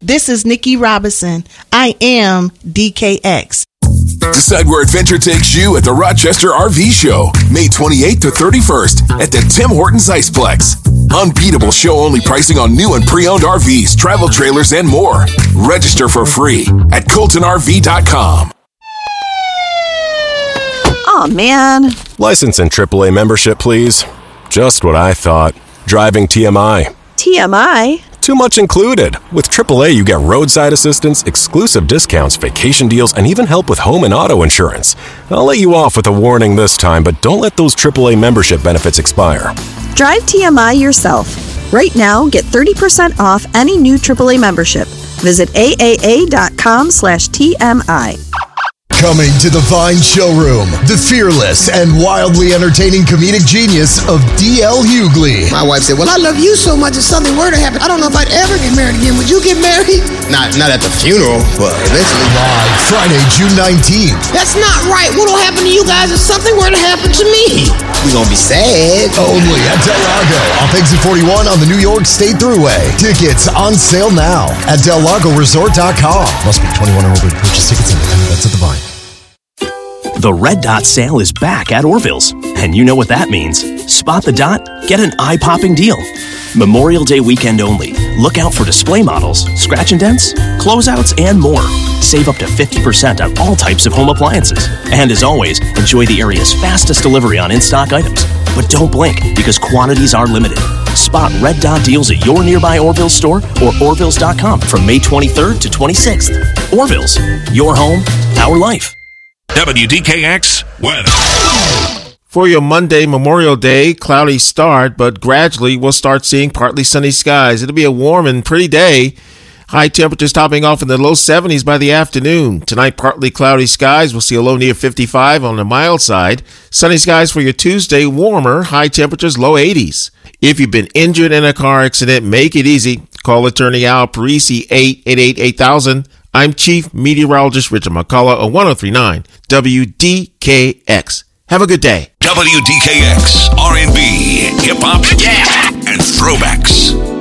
This is Nikki Robinson. I am DKX. Decide where adventure takes you at the Rochester RV Show, May 28th to 31st at the Tim Hortons Iceplex. Unbeatable show-only pricing on new and pre-owned RVs, travel trailers, and more. Register for free at ColtonRV.com. Aw, man. License and AAA membership, please. Just what I thought. Driving TMI. TMI? Too much included. With AAA, you get roadside assistance, exclusive discounts, vacation deals, and even help with home and auto insurance. I'll let you off with a warning this time, but don't let those AAA membership benefits expire. Drive TMI yourself. Right now, get 30% off any new AAA membership. Visit AAA.com/TMI. Coming to the Vine Showroom, the fearless and wildly entertaining comedic genius of D.L. Hughley. My wife said, well, I love you so much if something were to happen, I don't know if I'd ever get married again. Would you get married? Not at the funeral, but eventually. Live Friday, June 19th. That's not right. What'll happen to you guys if something were to happen to me? You're gonna be sad. Only at Del Lago, off Exit 41 on the New York State Thruway. Tickets on sale now at DelLagoResort.com. Must be 21 or older to purchase tickets and that's at the Vine. The Red Dot sale is back at Orville's, and you know what that means. Spot the dot, get an eye-popping deal. Memorial Day weekend only. Look out for display models, scratch and dents, closeouts, and more. Save up to 50% on all types of home appliances. And as always, enjoy the area's fastest delivery on in-stock items. But don't blink, because quantities are limited. Spot Red Dot deals at your nearby Orville store or Orvilles.com from May 23rd to 26th. Orville's, your home, our life. WDKX weather. For your Monday, Memorial Day, cloudy start, but gradually we'll start seeing partly sunny skies. It'll be a warm and pretty day. High temperatures topping off in the low 70s by the afternoon. Tonight, partly cloudy skies. We'll see a low near 55 on the mild side. Sunny skies for your Tuesday, warmer, high temperatures, low 80s. If you've been injured in a car accident, make it easy. Call attorney Al Parisi, 888-8000. I'm Chief Meteorologist Richard McCullough on 103.9 WDKX. Have a good day. WDKX, R&B, hip-hop, and throwbacks.